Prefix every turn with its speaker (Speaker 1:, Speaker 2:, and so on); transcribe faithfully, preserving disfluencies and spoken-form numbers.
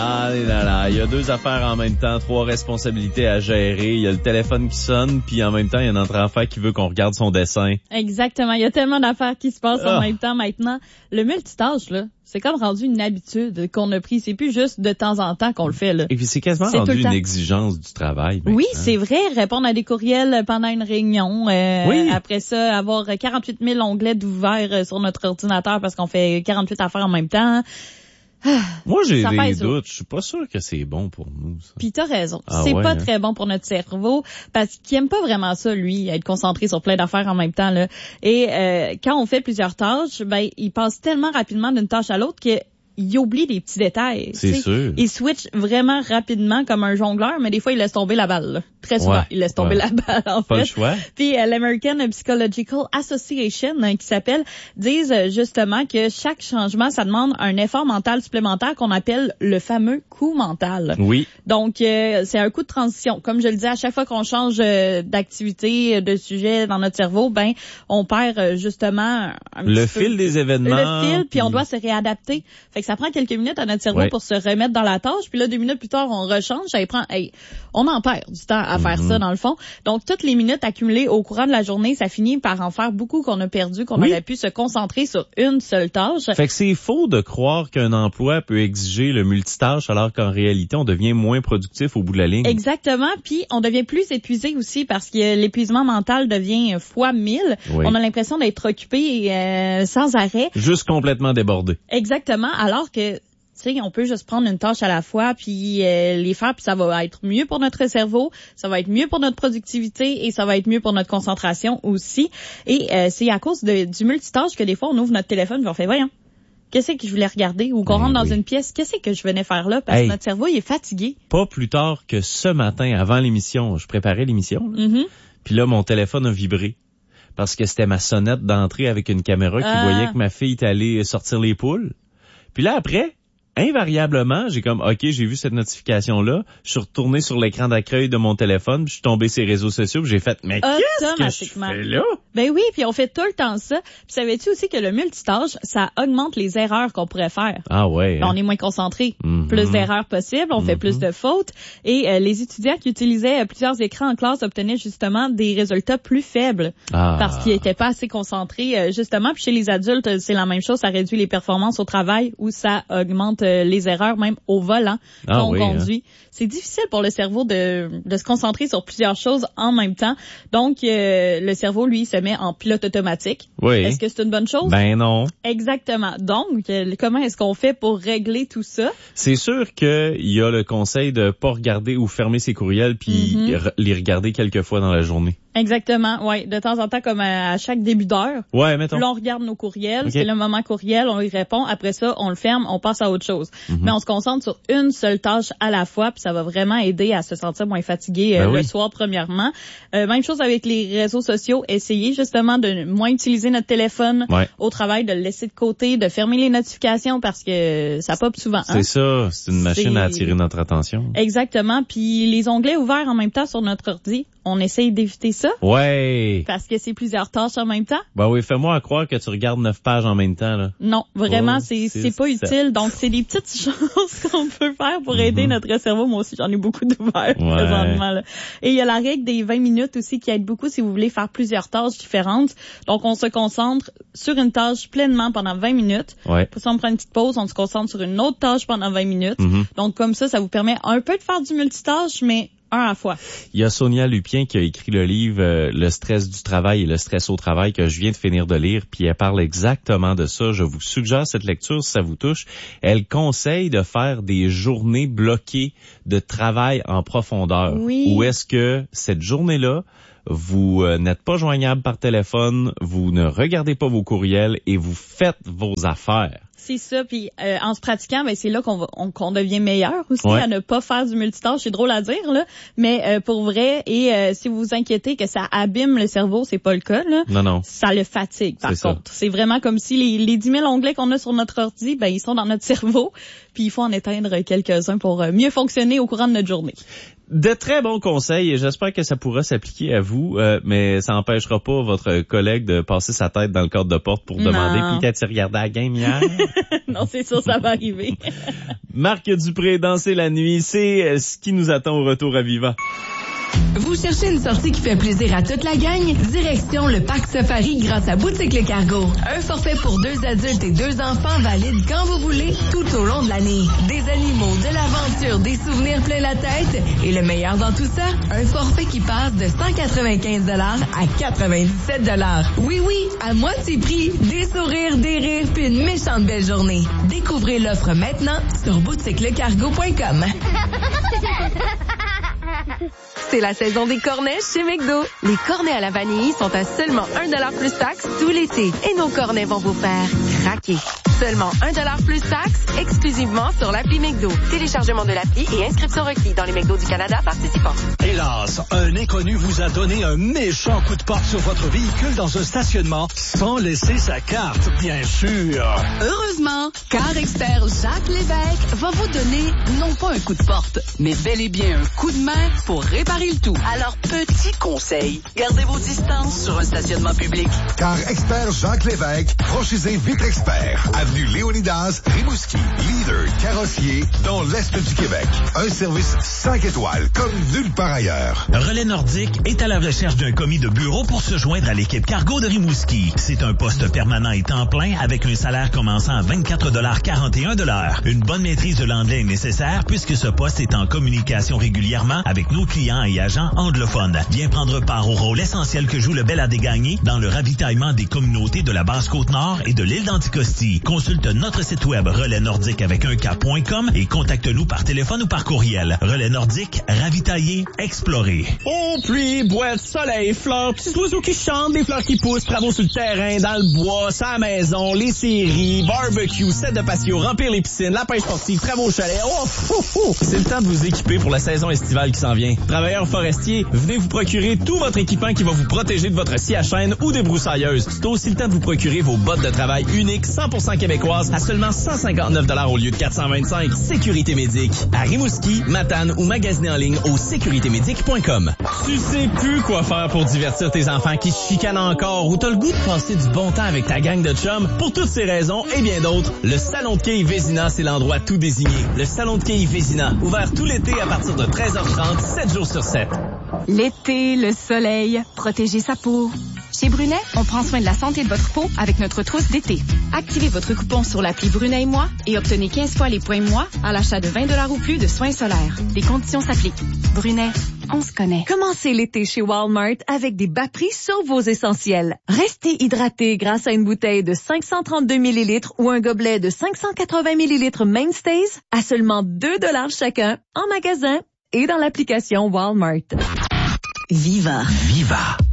Speaker 1: Ah là là, il y a deux affaires en même temps, trois responsabilités à gérer. Il y a le téléphone qui sonne, puis en même temps, il y a notre enfant qui veut qu'on regarde son dessin.
Speaker 2: Exactement, il y a tellement d'affaires qui se passent
Speaker 1: Ah.
Speaker 2: en même temps maintenant. Le multitâche, là, c'est comme rendu une habitude qu'on a pris. C'est plus juste de temps en temps qu'on le fait, là.
Speaker 1: Et puis c'est quasiment
Speaker 2: C'est tout
Speaker 1: rendu
Speaker 2: le temps.
Speaker 1: une exigence du travail. maintenant.
Speaker 2: Oui, c'est vrai, répondre à des courriels pendant une réunion. Euh,
Speaker 1: Oui.
Speaker 2: Après ça, avoir quarante-huit mille onglets d'ouverts sur notre ordinateur parce qu'on fait quarante-huit affaires en même temps.
Speaker 1: Moi, j'ai
Speaker 2: Ça
Speaker 1: des
Speaker 2: pèse,
Speaker 1: doutes. Je suis pas sûr que c'est bon pour nous, ça.
Speaker 2: Puis t'as raison,
Speaker 1: Ah
Speaker 2: c'est
Speaker 1: ouais,
Speaker 2: pas
Speaker 1: hein?
Speaker 2: très bon pour notre cerveau parce qu'il aime pas vraiment ça, lui, être concentré sur plein d'affaires en même temps, là. Et euh, quand on fait plusieurs tâches, ben il passe tellement rapidement d'une tâche à l'autre que il oublie des petits détails.
Speaker 1: C'est
Speaker 2: tu sais.
Speaker 1: sûr.
Speaker 2: Il switch vraiment rapidement comme un jongleur, mais des fois il laisse tomber la balle, là. Très souvent,
Speaker 1: Ouais,
Speaker 2: il laisse tomber
Speaker 1: ouais.
Speaker 2: la balle en
Speaker 1: Pas
Speaker 2: fait.
Speaker 1: le choix.
Speaker 2: Puis euh, l'American Psychological Association, hein, qui s'appelle, disent euh, justement que chaque changement, ça demande un effort mental supplémentaire qu'on appelle le fameux coup mental.
Speaker 1: Oui.
Speaker 2: Donc, euh, c'est un coup de transition. Comme je le disais, à chaque fois qu'on change euh, d'activité, euh, de sujet dans notre cerveau, ben, on perd euh, justement un
Speaker 1: Le
Speaker 2: petit peu
Speaker 1: fil des événements.
Speaker 2: le fil, puis on
Speaker 1: puis-
Speaker 2: doit se réadapter. Fait que ça prend quelques minutes à notre cerveau
Speaker 1: Ouais.
Speaker 2: pour se remettre dans la tâche, puis là, deux minutes plus tard, on rechange. Ça prend, hey, on en perd du temps à faire
Speaker 1: Mhm.
Speaker 2: ça, dans le fond. Donc, toutes les minutes accumulées au courant de la journée, ça finit par en faire beaucoup qu'on a perdu, qu'on
Speaker 1: Oui.
Speaker 2: aurait pu se concentrer sur une seule tâche.
Speaker 1: Fait que c'est faux de croire qu'un emploi peut exiger le multitâche alors qu'en réalité, on devient moins productif au bout de la ligne.
Speaker 2: Exactement, puis on devient plus épuisé aussi parce que l'épuisement mental devient fois mille.
Speaker 1: Oui.
Speaker 2: On a l'impression d'être occupé euh, sans arrêt.
Speaker 1: Juste complètement débordé.
Speaker 2: Exactement, alors que tu sais, on peut juste prendre une tâche à la fois puis euh, les faire, puis ça va être mieux pour notre cerveau, ça va être mieux pour notre productivité et ça va être mieux pour notre concentration aussi. Et euh, c'est à cause de, du multitâche que des fois on ouvre notre téléphone et on fait voyons. Qu'est-ce que je voulais regarder ou qu'on
Speaker 1: Ben
Speaker 2: rentre dans
Speaker 1: oui.
Speaker 2: une pièce, qu'est-ce que je venais faire là parce
Speaker 1: Hey.
Speaker 2: que notre cerveau il est fatigué.
Speaker 1: Pas plus tard que ce matin, avant l'émission, je préparais l'émission, là.
Speaker 2: Mhm.
Speaker 1: Puis là, mon téléphone a vibré. Parce que c'était ma sonnette d'entrée avec une caméra qui
Speaker 2: Ah.
Speaker 1: voyait que ma fille était allée sortir les poules. Puis là, après, invariablement, j'ai comme, OK, j'ai vu cette notification-là. Je suis retourné sur l'écran d'accueil de mon téléphone, puis je suis tombé sur les réseaux sociaux, puis j'ai fait, mais qu'est-ce que je
Speaker 2: Automatiquement.
Speaker 1: fais là?
Speaker 2: Ben oui, puis on fait tout le temps ça. Puis savais-tu aussi que le multitâche, ça augmente les erreurs qu'on pourrait faire?
Speaker 1: Ah ouais.
Speaker 2: Ben,
Speaker 1: hein?
Speaker 2: on est moins concentré,
Speaker 1: Mhm.
Speaker 2: plus d'erreurs possibles, on fait
Speaker 1: Mhm.
Speaker 2: plus de fautes. Et euh, les étudiants qui utilisaient euh, plusieurs écrans en classe obtenaient justement des résultats plus faibles
Speaker 1: Ah.
Speaker 2: parce qu'ils n'étaient pas assez concentrés euh, justement. Puis chez les adultes, euh, c'est la même chose, ça réduit les performances au travail ou ça augmente euh, les erreurs même au volant
Speaker 1: Ah
Speaker 2: quand on
Speaker 1: oui,
Speaker 2: conduit. C'est difficile pour le cerveau de, de se concentrer sur plusieurs choses en même temps. Donc, euh, le cerveau, lui, se met en pilote automatique.
Speaker 1: Oui.
Speaker 2: Est-ce que c'est une bonne chose?
Speaker 1: Ben non.
Speaker 2: Exactement. Donc, euh, comment est-ce qu'on fait pour régler tout ça?
Speaker 1: C'est sûr qu'il y a le conseil de pas regarder ou fermer ses courriels puis
Speaker 2: Mhm.
Speaker 1: re- les regarder quelques fois dans la journée.
Speaker 2: Exactement, ouais. De temps en temps, comme à, à chaque début d'heure,
Speaker 1: Ouais, mettons.
Speaker 2: là, on regarde nos courriels,
Speaker 1: Ok.
Speaker 2: c'est le moment courriel, on y répond. Après ça, on le ferme, on passe à autre chose.
Speaker 1: Mhm.
Speaker 2: Mais on se concentre sur une seule tâche à la fois, puis ça va vraiment aider à se sentir moins fatigué euh,
Speaker 1: Ben
Speaker 2: le
Speaker 1: oui.
Speaker 2: soir, premièrement. Euh, même chose avec les réseaux sociaux. Essayez justement de moins utiliser notre téléphone
Speaker 1: Ouais.
Speaker 2: au travail, de le laisser de côté, de fermer les notifications parce que ça pop souvent. hein.
Speaker 1: C'est ça, c'est une machine
Speaker 2: C'est-
Speaker 1: à attirer notre attention.
Speaker 2: Exactement. Puis les onglets ouverts en même temps sur notre ordi, on essaye d'éviter ça
Speaker 1: Ouais.
Speaker 2: parce que c'est plusieurs tâches en même temps.
Speaker 1: Ben oui, fais-moi croire que tu regardes neuf pages en même temps, là.
Speaker 2: Non, vraiment,
Speaker 1: Oh,
Speaker 2: c'est
Speaker 1: six,
Speaker 2: c'est pas
Speaker 1: sept.
Speaker 2: utile. Donc, c'est des petites choses qu'on peut faire pour aider
Speaker 1: Mhm.
Speaker 2: notre cerveau. Moi aussi, j'en ai beaucoup d'ouverts
Speaker 1: Ouais.
Speaker 2: présentement. Là. Et il y a la règle des vingt minutes aussi qui aide beaucoup si vous voulez faire plusieurs tâches différentes. Donc, on se concentre sur une tâche pleinement pendant vingt minutes.
Speaker 1: Ouais.
Speaker 2: Puis, si on prend une petite pause, on se concentre sur une autre tâche pendant vingt minutes.
Speaker 1: Mhm.
Speaker 2: Donc, comme ça, ça vous permet un peu de faire du multitâche, mais un à la fois.
Speaker 1: Il y a Sonia Lupien qui a écrit le livre euh, Le stress du travail et le stress au travail que je viens de finir de lire, puis elle parle exactement de ça. Je vous suggère cette lecture si ça vous touche. Elle conseille de faire des journées bloquées de travail en profondeur.
Speaker 2: Oui.
Speaker 1: Où est-ce que cette journée-là, vous euh, n'êtes pas joignable par téléphone, vous ne regardez pas vos courriels et vous faites vos affaires.
Speaker 2: C'est ça, puis euh, en se pratiquant, ben c'est là qu'on va on, qu'on devient meilleur aussi
Speaker 1: Ouais.
Speaker 2: à ne pas faire du multitâche. C'est drôle à dire là, mais euh, pour vrai. Et euh, si vous vous inquiétez que ça abîme le cerveau, c'est pas le cas là.
Speaker 1: Non, non.
Speaker 2: Ça le fatigue par
Speaker 1: C'est ça.
Speaker 2: contre. C'est vraiment comme si les, les dix mille onglets qu'on a sur notre ordi, ben ils sont dans notre cerveau, puis il faut en éteindre quelques-uns pour euh, mieux fonctionner au courant de notre journée.
Speaker 1: De très bons conseils et j'espère que ça pourra s'appliquer à vous, euh, mais ça n'empêchera pas votre collègue de passer sa tête dans le cadre de porte pour demander « Puis t'as-tu regardé la game hier? »
Speaker 2: Non, c'est sûr, ça va arriver.
Speaker 1: Marc Dupré, Danser la nuit, c'est ce qui nous attend au retour à Viva.
Speaker 3: Vous cherchez une sortie qui fait plaisir à toute la gang? Direction le Parc Safari grâce à Boutique Le Cargo. Un forfait pour deux adultes et deux enfants valide quand vous voulez, tout au long de l'année. Des animaux, de l'aventure, des souvenirs plein la tête. Et le meilleur dans tout ça, un forfait qui passe de cent quatre-vingt-quinze dollars à quatre-vingt-dix-sept dollars. Oui, oui, à moitié prix. Des sourires, des rires, puis une méchante belle journée. Découvrez l'offre maintenant sur boutique le cargo point com.
Speaker 4: C'est la saison des cornets chez McDo. Les cornets à la vanille sont à seulement un dollar plus taxe tout l'été. Et nos cornets vont vous faire craquer. Seulement un dollar plus taxe, exclusivement sur l'appli McDo. Téléchargement de l'appli et inscription requis dans les McDo du Canada participants.
Speaker 5: Hélas, un inconnu vous a donné un méchant coup de porte sur votre véhicule dans un stationnement sans laisser sa carte, bien sûr.
Speaker 3: Heureusement, Car Expert Jacques Lévesque va vous donner non pas un coup de porte, mais bel et bien un coup de main pour réparer le tout.
Speaker 6: Alors, petit conseil, gardez vos distances sur un stationnement public.
Speaker 7: Car Expert Jacques Lévesque, franchisé Vitre Expert, avenue Léonidas, Rimouski, leader carrossier dans l'Est du Québec. Un service cinq étoiles comme nulle part ailleurs.
Speaker 8: Relais Nordique est à la recherche d'un commis de bureau pour se joindre à l'équipe cargo de Rimouski. C'est un poste permanent et temps plein avec un salaire commençant à vingt-quatre dollars quarante et un de l'heure. Une bonne maîtrise de l'anglais est nécessaire puisque ce poste est en communication régulièrement avec nos clients et agents anglophones. Viens prendre part au rôle essentiel que joue le Bel Ade Gagné dans le ravitaillement des communautés de la Basse-Côte-Nord et de l'île d'Anticosti. Consulte notre site web relais nordique avec un K point com et contacte-nous par téléphone ou par courriel. Relais Nordique, ravitailler, explorer.
Speaker 9: Oh, pluie, boîte, soleil, fleurs, petits oiseaux qui chantent, des fleurs qui poussent, travaux sur le terrain, dans le bois, sa maison, les séries, barbecue, set de patio, remplir les piscines, la pêche sportive, travaux au chalet. Oh, fou, fou. C'est le temps de vous équiper pour la saison estivale qui s'en vient. Travailleurs forestiers, venez vous procurer tout votre équipement qui va vous protéger de votre scie à chaîne ou des broussailleuses. C'est aussi le temps de vous procurer vos bottes de travail uniques cent pour cent québécoises à seulement cent cinquante-neuf dollars au lieu de quatre cent vingt-cinq. Sécurité Médic. À Rimouski, Matane ou magasiner en ligne au sécurité médic point com. Tu sais plus quoi faire pour divertir tes enfants qui se chicanent encore ou t'as le goût de passer du bon temps avec ta gang de chums. Pour toutes ces raisons et bien d'autres, le Salon de quilles Vézina, c'est l'endroit tout désigné. Le Salon de quilles Vézina, ouvert tout l'été à partir de treize heures trente, sept jours sur sept.
Speaker 10: L'été, le soleil, protéger sa peau. Chez Brunet, on prend soin de la santé de votre peau avec notre trousse d'été. Activez votre coupon sur l'appli Brunet et moi et obtenez quinze fois les points moi à l'achat de vingt dollars ou plus de soins solaires. Les conditions s'appliquent. Brunet, on se connaît.
Speaker 11: Commencez l'été chez Walmart avec des bas prix sur vos essentiels. Restez hydraté grâce à une bouteille de cinq cent trente-deux millilitres ou un gobelet de cinq cent quatre-vingts millilitres Mainstays à seulement deux dollars chacun en magasin et dans l'application Walmart.
Speaker 6: Viva.
Speaker 8: Viva.